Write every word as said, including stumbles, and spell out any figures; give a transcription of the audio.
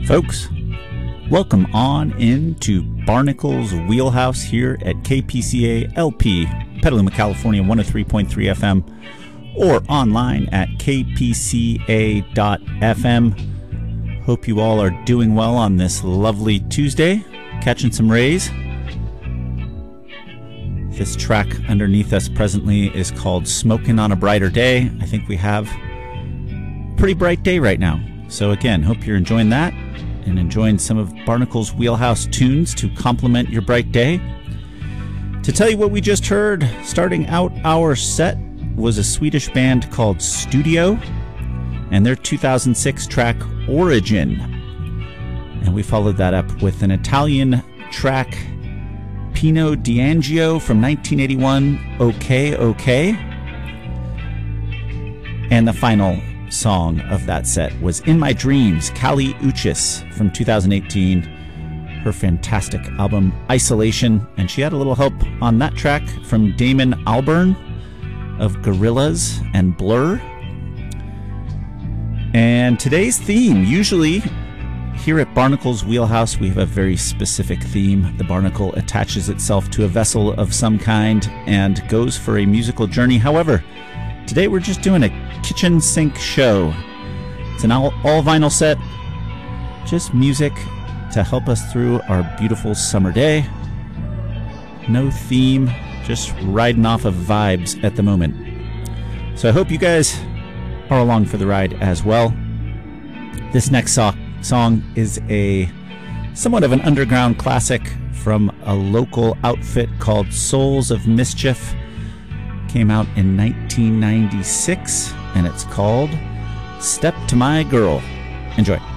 Folks, welcome on into Barnacle's Wheelhouse here at K P C A L P, Petaluma, California, one oh three point three F M, or online at k p c a dot f m. Hope you all are doing well on this lovely Tuesday, catching some rays. This track underneath us presently is called Smokin' on a Brighter Day. I think we have a pretty bright day right now. So again, hope you're enjoying that and enjoying some of Barnacle's Wheelhouse tunes to complement your bright day. To tell you what we just heard, starting out our set was a Swedish band called Studio and their two thousand six track Origin. And we followed that up with an Italian track, Pino D'Angio from nineteen eighty-one, OK OK. And the final song of that set was In My Dreams, Kali Uchis from two thousand eighteen, her fantastic album Isolation, and she had a little help on that track from Damon Albarn of Gorillaz and Blur. And today's theme, usually here at Barnacle's Wheelhouse, we have a very specific theme. The barnacle attaches itself to a vessel of some kind and goes for a musical journey. However, today we're just doing a kitchen sink show. It's an all, all vinyl set, just music to help us through our beautiful summer day. No theme, just riding off of vibes at the moment. So I hope you guys are along for the ride as well. This next so- song is a somewhat of an underground classic from a local outfit called Souls of Mischief. Came out in nineteen ninety-six, and it's called Step to My Girl. Enjoy.